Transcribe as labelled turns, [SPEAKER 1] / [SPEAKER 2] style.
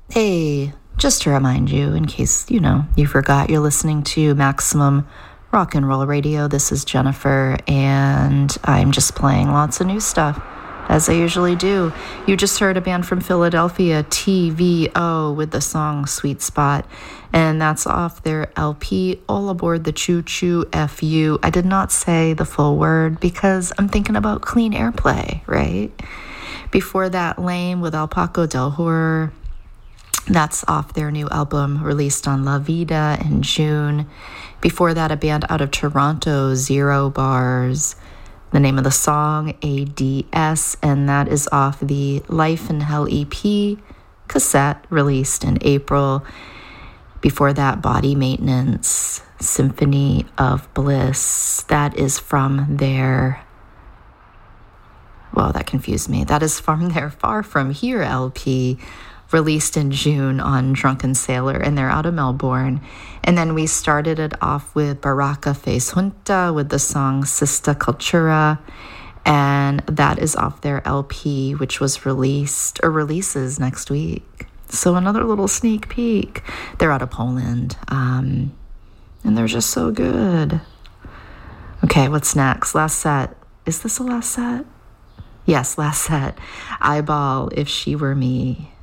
[SPEAKER 1] Hey, just to remind you, in case, you forgot, you're listening to Maximum Rock and Roll Radio. This is Jennifer, and I'm just playing lots of new stuff, as I usually do. You just heard a band from Philadelphia, TVO, with the song Sweet Spot, and that's off their LP, All Aboard the Choo Choo FU. I did not say the full word because I'm thinking about clean airplay, right? Before that, Lame with El Paco del Horror. That's off their new album released on La Vida in June. Before that, a band out of Toronto, Zero Bars. The name of the song, ADS, and that is off the Life in Hell EP cassette released in April. Before that, Body Maintenance, Symphony of Bliss. That is from their... Well, that confused me. That is from their Far From Here LP, released in June on Drunken Sailor, and they're out of Melbourne. And then we started it off with Baraka Face Junta with the song Sista Cultura, and that is off their LP, which was released, or releases next week. So another little sneak peek. They're out of Poland, and they're just so good. Okay, what's next? Last set. Is this the last set? Yes, last set. Eyeball, If She Were Me.